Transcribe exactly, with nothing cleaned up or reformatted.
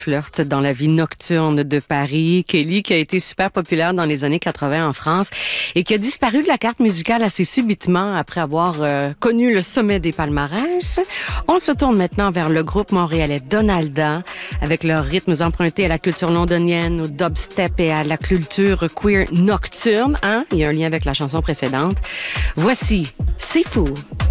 flirte dans la vie nocturne de Paris. Kelly, qui a été super populaire dans les années quatre-vingts en France et qui a disparu de la carte musicale assez subitement après avoir euh, connu le sommet des palmarès. On se tourne maintenant vers le groupe montréalais Donalda avec leurs rythmes empruntés à la culture londonienne, au dubstep et à la culture queer nocturne. Hein? Il y a un lien avec la chanson précédente. Voici C'est fou.